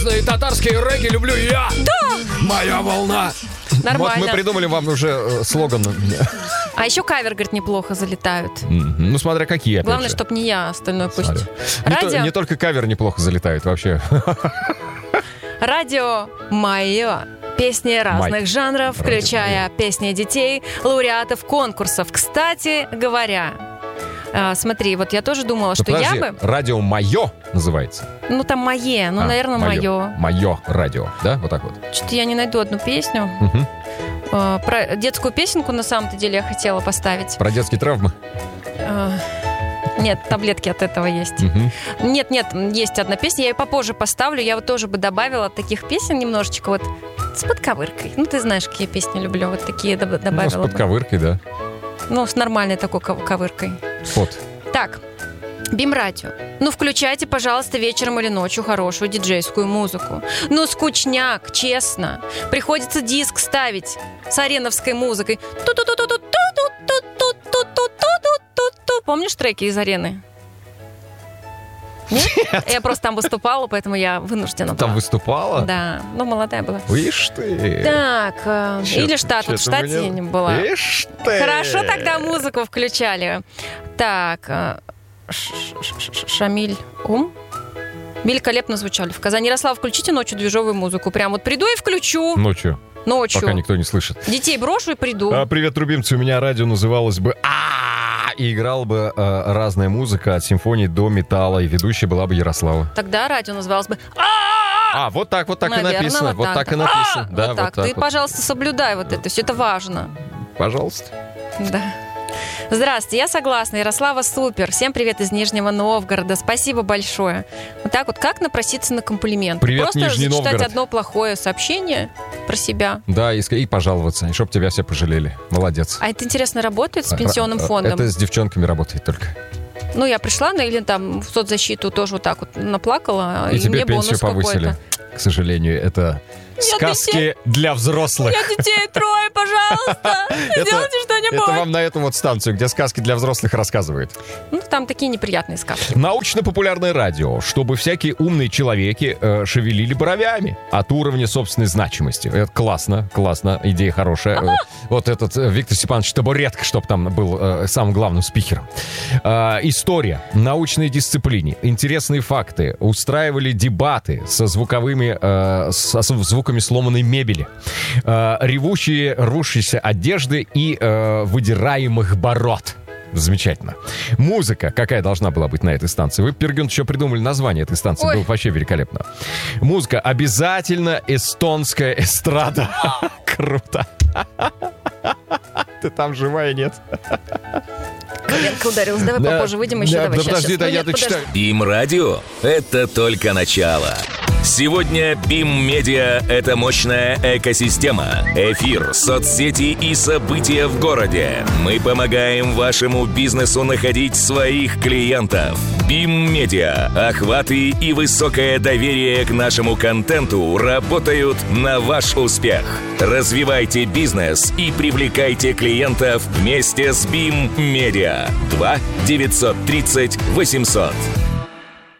И татарские регги люблю я. Да. Моя волна. Нормально. Вот мы придумали вам уже слоган. А еще кавер, говорит, неплохо залетают. Ну, смотря какие, опять Главное, же. чтоб не я, остальное пусть. Радио... Не только кавер неплохо залетает вообще. Радио «Мое». Песни разных жанров, включая песни детей, лауреатов конкурсов. Кстати говоря, смотри, вот я тоже думала, что подожди, я бы... Радио «Мое» называется. Ну, там «Мое», ну, наверное, «Мое». «Мое» радио, да? Вот так вот. Что-то я не найду одну песню. Про детскую песенку, на самом-то деле, я хотела поставить. Про детские травмы? Нет, таблетки от этого есть. Нет, есть одна песня, я ее попозже поставлю. Я вот тоже бы добавила таких песен немножечко вот с подковыркой. Ну, ты знаешь, какие песни люблю. Вот такие добавила. Ну, с подковыркой, да. Ну, с нормальной такой ковыркой. Вот. Так, Бим-радио. Ну, включайте, пожалуйста, вечером или ночью хорошую диджейскую музыку. Ну, скучняк, честно. Приходится диск ставить с ареновской музыкой. Помнишь треки из арены? Нет? Я просто там выступала, поэтому я вынуждена была. Там выступала? Да, ну молодая была. Ишь ты. Так, или штат, вот в штате не была. Ишь ты. Хорошо тогда музыку включали. Так, Шамиль великолепно звучали. В Казани. Ярослав, включите ночью движовую музыку. Прям вот приду и включу. Ночью. Пока никто не слышит. Детей брошу и приду. Привет, любимцы. У меня радио называлось бы и играла бы разная музыка от симфонии до металла, и ведущая была бы Ярослава. Тогда радио называлось бы вот так наверное, и написано. Вот так и написано. Да, вот так. Ты, пожалуйста, соблюдай вот это. Все это важно. Пожалуйста. Да. Здравствуйте, я согласна. Ярослава супер. Всем привет из Нижнего Новгорода. Спасибо большое. Вот так вот, как напроситься на комплимент? Привет, просто Нижний зачитать Новгород. одно плохое сообщение про себя. Да, и пожаловаться, и чтоб тебя все пожалели. Молодец. А это, интересно, работает с пенсионным фондом? Это с девчонками работает только. Ну, я пришла, или там в соцзащиту тоже вот так вот наплакала, и тебе мне пенсию повысили. какой-то. К сожалению, это сказки для взрослых. Я детей трое, пожалуйста. Сделайте что-нибудь. Это вам на эту вот станцию, где сказки для взрослых рассказывают. Ну, там такие неприятные сказки. Научно-популярное радио, чтобы всякие умные человеки шевелили бровями от уровня собственной значимости. Это классно, идея хорошая. Вот этот Виктор Степанович Табуретка, чтобы там был самым главным спикером. История, научные дисциплины, интересные факты, устраивали дебаты со звуками сломанной мебели, ревущие, рвущиеся одежды и выдираемых бород. Замечательно. Музыка какая должна была быть на этой станции? Вы, Пергюн, еще придумали название этой станции. Было вообще великолепно. Музыка обязательно эстонская эстрада. Круто. Ты там живая, нет? Коленка ударилась. Давай попозже выйдем еще. Давай, подожди, я дочитаю. Бим-радио – это только начало. Сегодня Бим-медиа – это мощная экосистема. Эфир, соцсети и события в городе. Мы помогаем вашему бизнесу находить своих клиентов. Бим-медиа, охваты и высокое доверие к нашему контенту работают на ваш успех. Развивайте бизнес и привлекайте клиентов вместе с Бим-медиа. 2 930 800.